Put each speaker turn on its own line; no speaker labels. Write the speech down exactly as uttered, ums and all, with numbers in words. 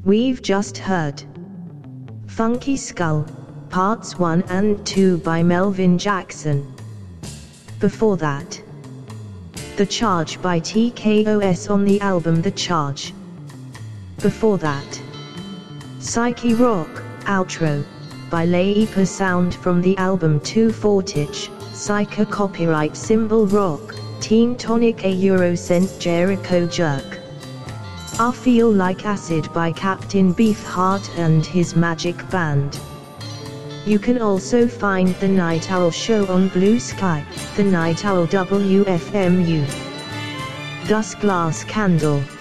We've just heard Funky Skull, Parts one and two by Melvin Jackson. Before that, The Charge by T K O S on the album The Charge. Before that, Psyche Rock, Outro, by Leipa Sound from the album Two Fortage, Psyche Copyright Symbol Rock, Teen Tonic A Eurocent Jericho Jerk. I Feel Like Acid by Captain Beefheart and his Magic Band. You can also find The Night Owl Show on Blue Sky, The Night Owl W F M U. Dust Glass Candle.